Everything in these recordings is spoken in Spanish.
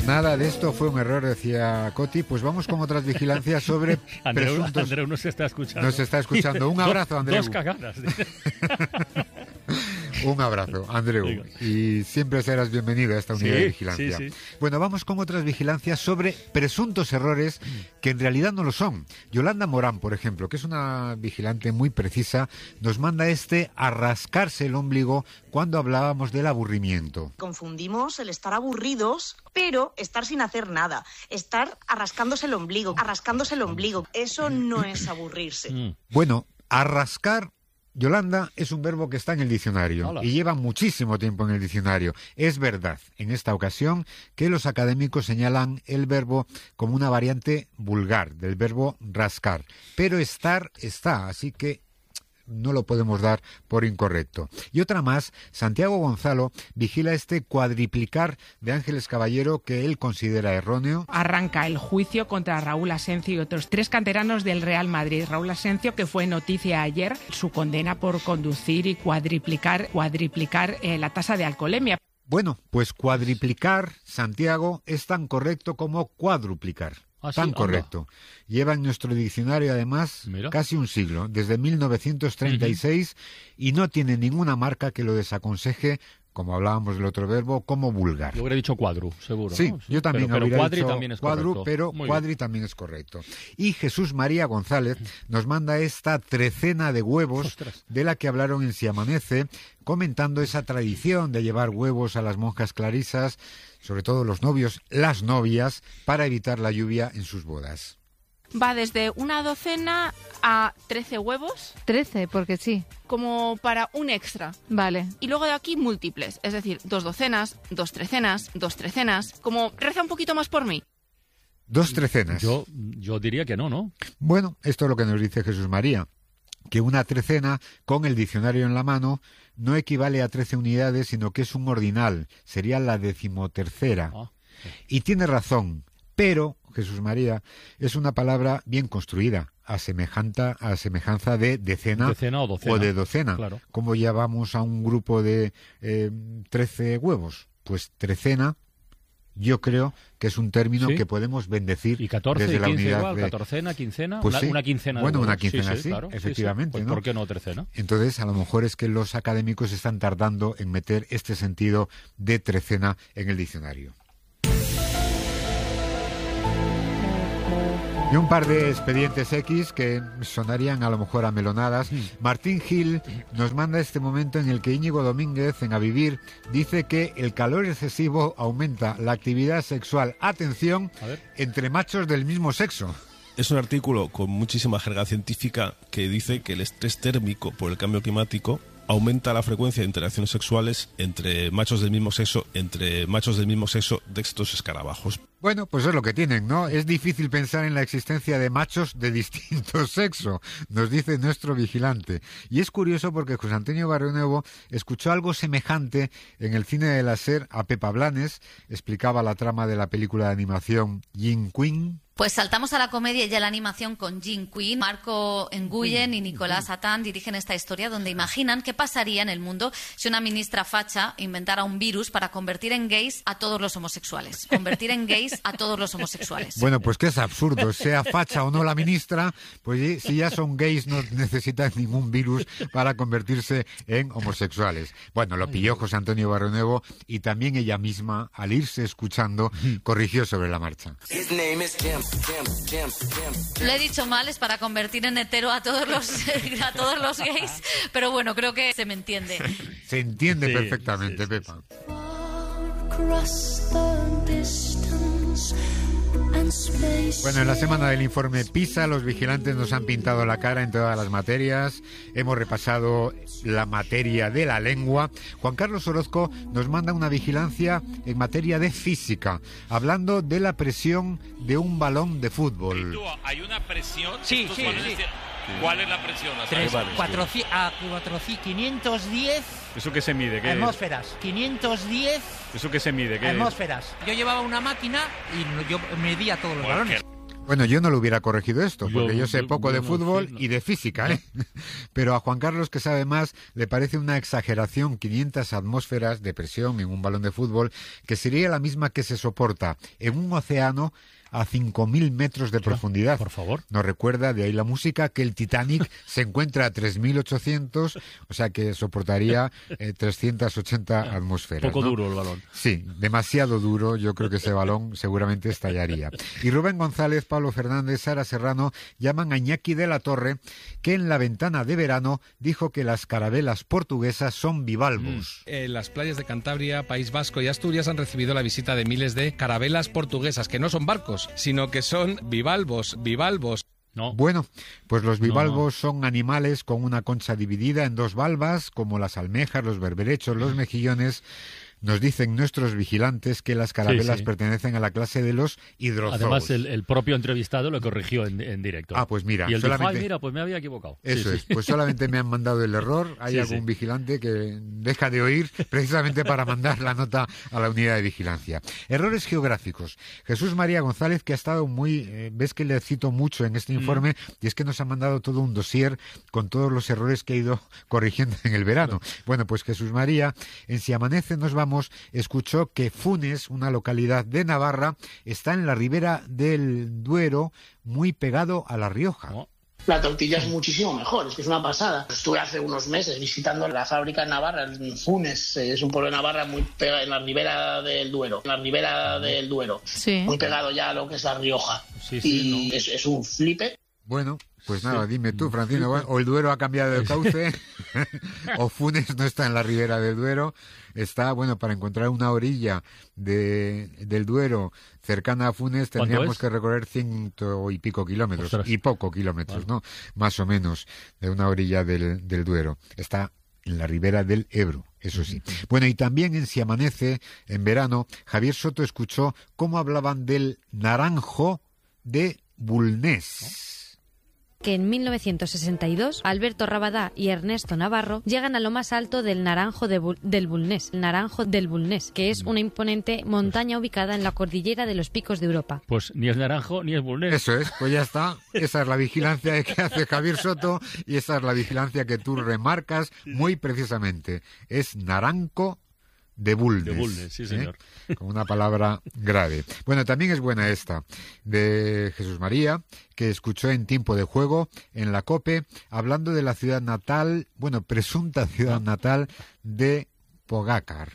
Nada de esto fue un error, decía Coti. Pues vamos con otras vigilancias sobre presuntos... Andreu nos está escuchando. Nos está escuchando. Un abrazo, Andreu. Dos cagadas. Un abrazo, Andreu. Y siempre serás bienvenido a esta unidad de vigilancia. Sí. Bueno, vamos con otras vigilancias sobre presuntos errores que en realidad no lo son. Yolanda Morán, por ejemplo, que es una vigilante muy precisa, nos manda a rascarse el ombligo cuando hablábamos del aburrimiento. Confundimos el estar aburridos, pero estar sin hacer nada. Estar arrascándose el ombligo. Eso no es aburrirse. Bueno, arrascar, Yolanda, es un verbo que está en el diccionario. Hola. Y lleva muchísimo tiempo en el diccionario. Es verdad, en esta ocasión, que los académicos señalan el verbo como una variante vulgar del verbo rascar. Pero estar está, así que no lo podemos dar por incorrecto. Y otra más, Santiago Gonzalo vigila este cuadriplicar de Ángeles Caballero que él considera erróneo. Arranca el juicio contra Raúl Asencio y otros 3 canteranos del Real Madrid. Raúl Asencio, que fue noticia ayer, su condena por conducir y cuadriplicar la tasa de alcoholemia. Bueno, pues cuadriplicar, Santiago, es tan correcto como cuadruplicar. Tan correcto. Lleva en nuestro diccionario, además, casi un siglo, desde 1936, y no tiene ninguna marca que lo desaconseje, como hablábamos del otro verbo, como vulgar. Yo hubiera dicho cuadru, seguro. Sí, ¿no? yo también pero habría cuadri dicho también es cuadru, correcto. pero Muy cuadri bien. también es correcto. Y Jesús María González nos manda esta trecena de huevos de la que hablaron en Si Amanece, comentando esa tradición de llevar huevos a las monjas clarisas, sobre todo los novios, las novias, para evitar la lluvia en sus bodas. Va desde una docena a 13 huevos. 13, porque sí. Como para un extra. Vale. Y luego de aquí múltiples, es decir, 2 docenas, 2 trecenas, 2 trecenas. Como reza un poquito más por mí. 2 trecenas. Yo diría que no. Bueno, esto es lo que nos dice Jesús María, que una trecena, con el diccionario en la mano, no equivale a 13 unidades, sino que es un ordinal, sería la 13ª. Y tiene razón, pero, Jesús María, es una palabra bien construida, a semejanza de decena o de docena. Claro. ¿Cómo llamamos a un grupo de 13 huevos? Pues trecena. Yo creo que es un término que podemos bendecir. Y 14 desde y 15 la unidad igual, de... catorcena, quincena, pues una quincena. Bueno, de una quincena, sí, claro, efectivamente. Pues, ¿no? ¿por qué no trecena? Entonces, a lo mejor es que los académicos están tardando en meter este sentido de trecena en el diccionario. Y un par de expedientes X que sonarían a lo mejor a melonadas. Martín Gil nos manda este momento en el que Íñigo Domínguez, en A Vivir, dice que el calor excesivo aumenta la actividad sexual, atención, entre machos del mismo sexo. Es un artículo con muchísima jerga científica que dice que el estrés térmico por el cambio climático aumenta la frecuencia de interacciones sexuales entre machos del mismo sexo de estos escarabajos. Bueno, pues es lo que tienen, ¿no? Es difícil pensar en la existencia de machos de distinto sexo, nos dice nuestro vigilante. Y es curioso porque José Antonio Barrionuevo escuchó algo semejante en el cine de la SER a Pepa Blanes, explicaba la trama de la película de animación Jin Quinn. Pues saltamos a la comedia y a la animación con Jin Quinn. Marco Nguyen y Nicolás Atán dirigen esta historia donde imaginan qué pasaría en el mundo si una ministra facha inventara un virus para convertir en gays a todos los homosexuales. Bueno, pues que es absurdo, sea facha o no la ministra, pues si ya son gays no necesitan ningún virus para convertirse en homosexuales. Bueno, lo pilló José Antonio Barrionuevo y también ella misma, al irse escuchando, corrigió sobre la marcha. Lo he dicho mal, es para convertir en hetero a todos los gays, pero bueno, creo que se me entiende. Se entiende perfectamente, Pepa. Bueno, en la semana del informe PISA, los vigilantes nos han pintado la cara en todas las materias. Hemos repasado la materia de la lengua. Juan Carlos Orozco nos manda una vigilancia en materia de física, hablando de la presión de un balón de fútbol. ¿Hay una presión? Sí. ¿Cuál es la presión? 510 ¿Eso qué se mide? ¿Qué atmósferas. 510 ¿Eso qué se mide? ¿Qué atmósferas. Yo llevaba una máquina y yo medía todos los balones. Bueno, yo no lo hubiera corregido esto, porque yo sé poco de fútbol y de física, ¿eh? Pero a Juan Carlos, que sabe más, le parece una exageración 500 atmósferas de presión en un balón de fútbol, que sería la misma que se soporta en un océano a 5.000 metros de profundidad. Por favor. Nos recuerda, de ahí la música, que el Titanic se encuentra a 3.800, o sea que soportaría 380 atmósferas. Poco ¿no? duro el balón. Sí, demasiado duro. Yo creo que ese balón seguramente estallaría. Y Rubén González, Pablo Fernández, Sara Serrano llaman a Iñaki de la Torre, que en la ventana de verano dijo que las carabelas portuguesas son bivalvos. Las playas de Cantabria, País Vasco y Asturias han recibido la visita de miles de carabelas portuguesas, que no son barcos, sino que son bivalvos. No. Bueno, pues los bivalvos son animales con una concha dividida en dos valvas, como las almejas, los berberechos, los mejillones. Nos dicen nuestros vigilantes que las carabelas pertenecen a la clase de los hidrozoos. Además, el propio entrevistado lo corrigió en directo. Ah, pues mira. Y él solamente... dijo, mira, pues me había equivocado. Eso es, pues solamente me han mandado el error. Hay algún vigilante que deja de oír precisamente para mandar la nota a la unidad de vigilancia. Errores geográficos. Jesús María González, que ha estado muy... ves que le cito mucho en este informe, y es que nos ha mandado todo un dossier con todos los errores que ha ido corrigiendo en el verano. Bueno, pues Jesús María, en Si Amanece Nos Vamos, escuchó que Funes, una localidad de Navarra, está en la ribera del Duero, muy pegado a La Rioja. La tortilla es muchísimo mejor, es que es una pasada. Estuve hace unos meses visitando la fábrica en Navarra, en Funes, es un pueblo de Navarra muy pegado en la ribera del Duero, Sí. Muy pegado ya a lo que es La Rioja. Y es un flipe. Bueno, pues nada, dime tú, Francino, o el Duero ha cambiado de cauce, o Funes no está en la ribera del Duero, está, bueno, para encontrar una orilla del Duero cercana a Funes tendríamos que recorrer 100 y pico kilómetros, y poco kilómetros, ¿no? Más o menos, de una orilla del Duero. Está en la ribera del Ebro, eso sí. Bueno, y también en Si Amanece, en verano, Javier Soto escuchó cómo hablaban del naranjo de Bulnes. Que en 1962 Alberto Rabadá y Ernesto Navarro llegan a lo más alto del Naranjo del Bulnes, que es una imponente montaña ubicada en la cordillera de los Picos de Europa. Pues ni es Naranjo ni es Bulnes. Eso es, pues ya está. Esa es la vigilancia que hace Javier Soto y esa es la vigilancia que tú remarcas muy precisamente. Es Naranco de Bulnes. De Bulnes, sí, señor. Con una palabra grave. Bueno, también es buena esta, de Jesús María, que escuchó en Tiempo de Juego, en la COPE, hablando de la ciudad natal, bueno, presunta ciudad natal de Pogačar.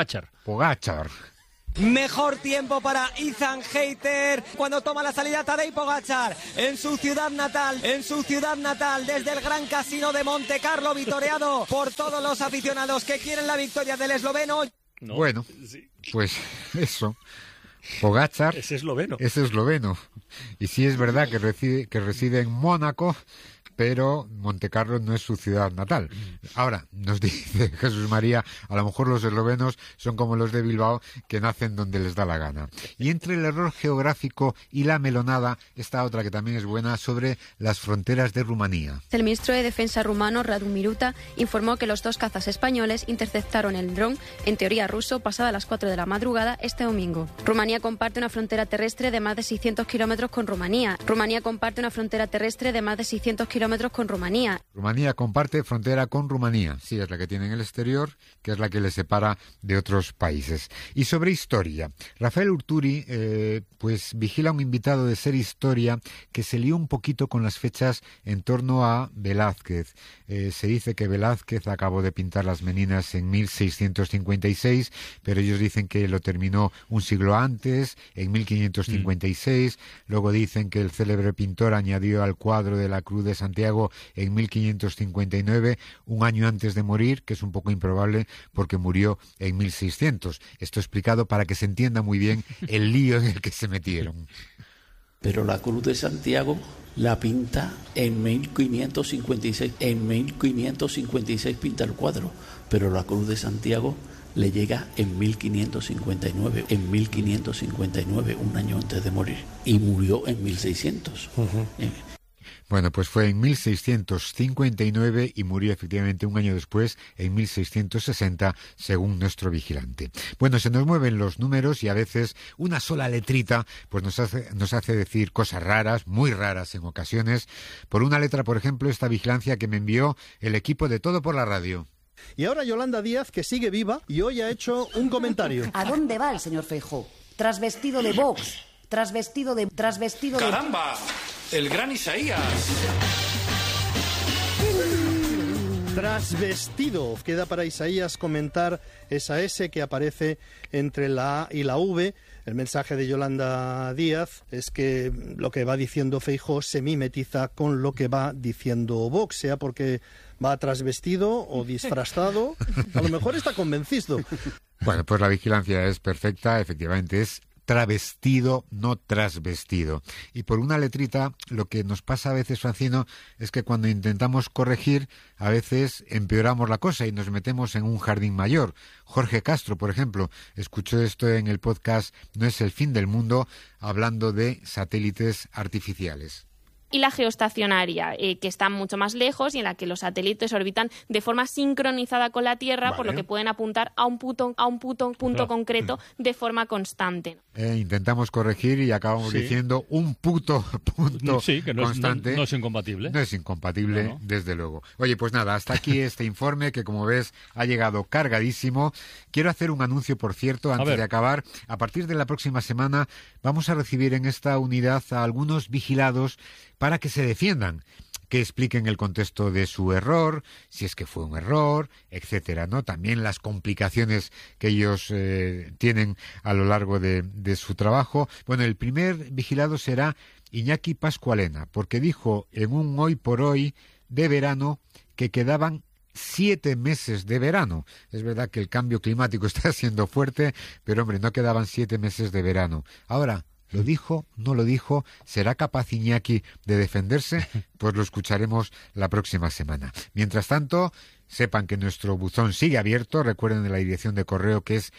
Mejor tiempo para Ethan Hayter cuando toma la salida Tadej Pogačar en su ciudad natal, desde el Gran Casino de Montecarlo, vitoreado por todos los aficionados que quieren la victoria del esloveno. Bueno, pues eso. Pogačar es esloveno. Y sí es verdad que reside en Mónaco, pero Montecarlo no es su ciudad natal. Ahora, nos dice Jesús María, a lo mejor los eslovenos son como los de Bilbao, que nacen donde les da la gana. Y entre el error geográfico y la melonada está otra que también es buena, sobre las fronteras de Rumanía. El ministro de Defensa rumano, Radu Miruta, informó que los dos cazas españoles interceptaron el dron, en teoría ruso, pasada las 4 de la madrugada este domingo. Rumanía comparte una frontera terrestre de más de 600 kilómetros con Rumanía. Rumanía comparte frontera con Rumanía. Sí, es la que tiene en el exterior, que es la que le separa de otros países. Y sobre historia, Rafael Urturi pues vigila a un invitado de Ser Historia que se lió un poquito con las fechas en torno a Velázquez. Se dice que Velázquez acabó de pintar las Meninas en 1656, pero ellos dicen que lo terminó un siglo antes, en 1556. Luego dicen que el célebre pintor añadió al cuadro de la Cruz de Santiago en 1559, un año antes de morir, que es un poco improbable porque murió en 1600. Esto explicado para que se entienda muy bien el lío en el que se metieron. Pero la Cruz de Santiago la pinta en 1556. En 1556 pinta el cuadro, pero la Cruz de Santiago le llega en 1559. En 1559, un año antes de morir. Y murió en 1600. Bueno, pues fue en 1659 y murió efectivamente un año después, en 1660, según nuestro vigilante. Bueno, se nos mueven los números y a veces una sola letrita pues nos hace decir cosas raras, muy raras en ocasiones. Por una letra, por ejemplo, esta vigilancia que me envió el equipo de Todo por la Radio. Y ahora Yolanda Díaz, que sigue viva, y hoy ha hecho un comentario. ¿A dónde va el señor Feijóo? Trasvestido de Vox, trasvestido de... ¡Caramba! El gran Isaías. Trasvestido. Queda para Isaías comentar esa S que aparece entre la A y la V. El mensaje de Yolanda Díaz es que lo que va diciendo Feijóo se mimetiza con lo que va diciendo Vox, sea porque va trasvestido o disfrazado. A lo mejor está convencido. Bueno, pues la vigilancia es perfecta, efectivamente es travestido, no trasvestido. Y por una letrita, lo que nos pasa a veces, Francino, es que cuando intentamos corregir, a veces empeoramos la cosa y nos metemos en un jardín mayor. Jorge Castro, por ejemplo, escuchó esto en el podcast No es el fin del mundo, hablando de satélites artificiales. Y la geoestacionaria, que está mucho más lejos y en la que los satélites orbitan de forma sincronizada con la Tierra, vale, por lo que pueden apuntar a un punto concreto de forma constante. Intentamos corregir y acabamos diciendo un punto que constante. No es incompatible. No es incompatible, desde luego. Oye, pues nada, hasta aquí este informe que, como ves, ha llegado cargadísimo. Quiero hacer un anuncio, por cierto, antes de acabar. A partir de la próxima semana vamos a recibir en esta unidad a algunos vigilados para que se defiendan, que expliquen el contexto de su error, si es que fue un error, etcétera, ¿no? También las complicaciones que ellos tienen a lo largo de su trabajo. Bueno, el primer vigilado será Iñaki Pascualena, porque dijo en un Hoy por Hoy de verano que quedaban 7 meses de verano. Es verdad que el cambio climático está siendo fuerte, pero hombre, no quedaban 7 meses de verano. Ahora, ¿lo dijo? ¿No lo dijo? ¿Será capaz Iñaki de defenderse? Pues lo escucharemos la próxima semana. Mientras tanto, sepan que nuestro buzón sigue abierto. Recuerden la dirección de correo que es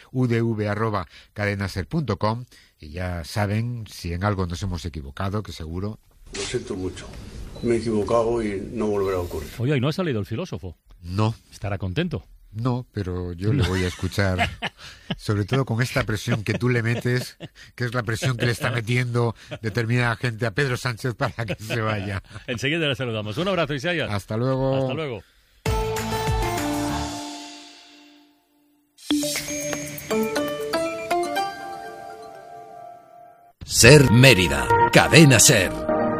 udv@cadenaser.com y ya saben si en algo nos hemos equivocado, que seguro. Lo siento mucho. Me he equivocado y no volverá a ocurrir. Oye, ¿y no ha salido el filósofo? No. ¿Estará contento? No, pero yo le voy a escuchar, sobre todo con esta presión que tú le metes, que es la presión que le está metiendo determinada gente a Pedro Sánchez para que se vaya. Enseguida le saludamos. Un abrazo, Isaías. Hasta luego. Hasta luego. Ser Mérida, Cadena Ser.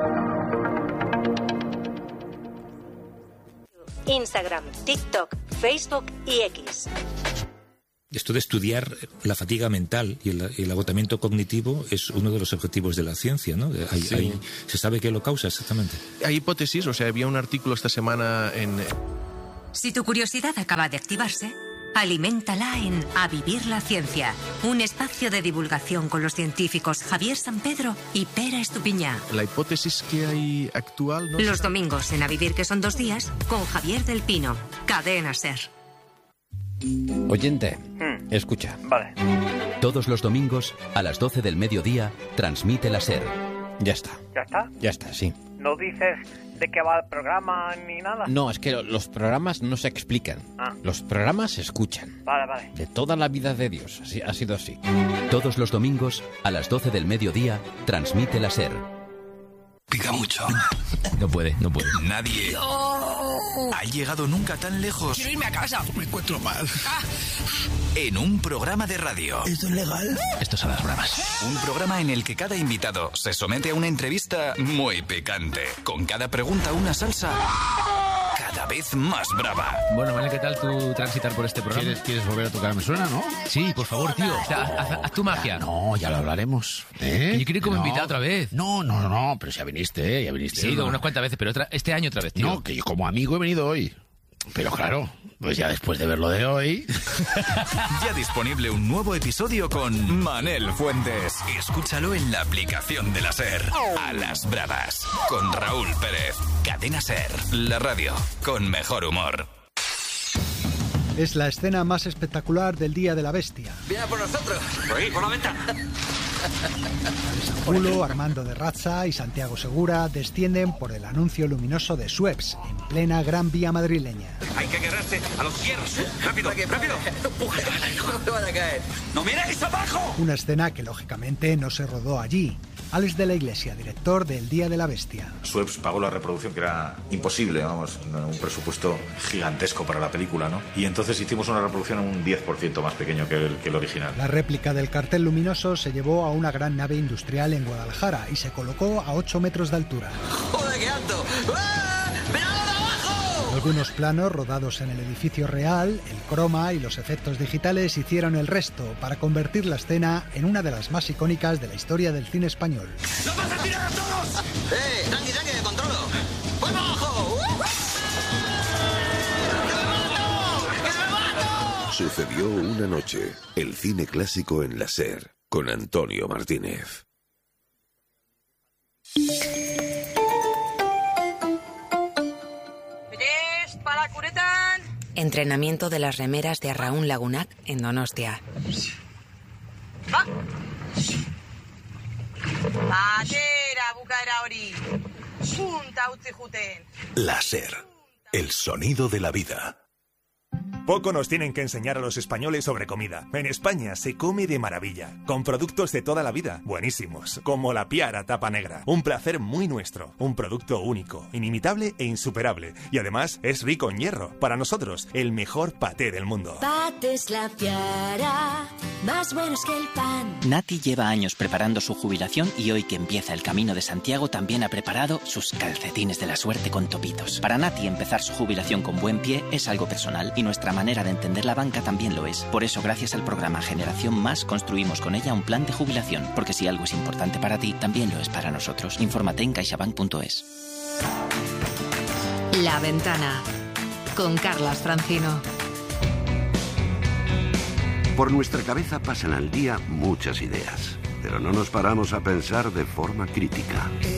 Instagram, TikTok, Facebook y X. Esto de estudiar la fatiga mental y el agotamiento cognitivo es uno de los objetivos de la ciencia, ¿no? ¿Se sabe qué lo causa exactamente? Hay hipótesis, había un artículo esta semana en... Si tu curiosidad acaba de activarse, aliméntala en A Vivir la Ciencia, un espacio de divulgación con los científicos Javier Sampedro y Pera Estupiñá. La hipótesis que hay actual... ¿no? Los domingos en A Vivir, que son 2 días, con Javier del Pino, Cadena Ser. Oyente, escucha. Vale. Todos los domingos, a las 12 del mediodía, transmite la SER. Ya está. ¿Ya está? Ya está, sí. ¿No dices de qué va el programa ni nada? No, es que los programas no se explican. Los programas se escuchan. Vale. De toda la vida de Dios, así, ha sido así. Todos los domingos, a las 12 del mediodía, transmite la SER. Pica mucho. No puede. Nadie ha llegado nunca tan lejos. Quiero irme a casa. Me encuentro mal. En un programa de radio. ¿Esto es legal? Esto son las bravas. Un programa en el que cada invitado se somete a una entrevista muy picante. Con cada pregunta una salsa cada vez más brava. Bueno, vale, ¿qué tal tú transitar por este programa? ¿Quieres volver a tocar? ¿Me suena, no? Sí, por favor, tío. Haz tu magia. No, ya lo hablaremos. Que yo quiero ir como invitado otra vez. No, pero ya viniste. Sí, unas cuantas veces, pero este año otra vez, tío. No, que yo como amigo he venido hoy. Pero claro, pues ya después de ver lo de hoy... Ya disponible un nuevo episodio con Manel Fuentes. Escúchalo en la aplicación de la SER. A las bravas, con Raúl Pérez. Cadena SER, la radio con mejor humor. Es la escena más espectacular del Día de la Bestia. ¡Viene por nosotros! ¡Por la ventana! Angulo, Armando de Razza y Santiago Segura descienden por el anuncio luminoso de Suez, en plena Gran Vía madrileña. Hay que agarrarse a los hierros. ¡Rápido, rápido! ¡No me van a caer! ¡No miréis abajo! Una escena que lógicamente no se rodó allí. Alex de la Iglesia, director del Día de la Bestia. Suez pagó la reproducción, que era imposible, vamos, un presupuesto gigantesco para la película, ¿no? Y entonces hicimos una reproducción un 10% más pequeño que el original. La réplica del cartel luminoso se llevó a una gran nave industrial en Guadalajara y se colocó a 8 metros de altura. ¡Joder, qué alto! Algunos planos rodados en el edificio real, el croma y los efectos digitales hicieron el resto para convertir la escena en una de las más icónicas de la historia del cine español. ¡Nos vas a tirar a todos! ¡Tranqui, tranqui, que controlo! ¡Voy para abajo! ¡Que me mato! Sucedió una noche, el cine clásico en la SER, con Antonio Martínez. Entrenamiento de las remeras de Arraún Lagunac en Donostia. Va. Batera, bukaera hori. Punta utzi juten. La SER, el sonido de la vida. Poco nos tienen que enseñar a los españoles sobre comida. En España se come de maravilla, con productos de toda la vida, buenísimos, como la Piara tapa negra. Un placer muy nuestro, un producto único, inimitable e insuperable. Y además es rico en hierro. Para nosotros, el mejor paté del mundo. Patés La Piara, más buenos que el pan. Nati lleva años preparando su jubilación y hoy que empieza el Camino de Santiago también ha preparado sus calcetines de la suerte con topitos. Para Nati empezar su jubilación con buen pie es algo personal y nuestra manera de entender la banca también lo es. Por eso, gracias al programa Generación Más, construimos con ella un plan de jubilación. Porque si algo es importante para ti, también lo es para nosotros. Infórmate en caixabank.es. La Ventana, con Carlas Francino. Por nuestra cabeza pasan al día muchas ideas, pero no nos paramos a pensar de forma crítica.